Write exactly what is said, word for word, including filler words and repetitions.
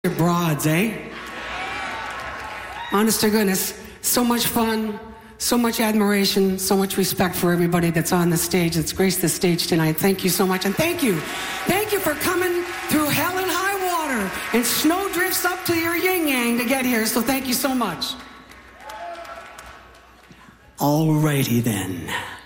Your broads, eh? Honest to goodness, so much fun, so much admiration, so much respect for everybody that's on the stage, that's graced the stage tonight. Thank you so much, and thank you. Thank you for coming through hell and high water and snow drifts up to your yin-yang to get here, so thank you so much. All righty then.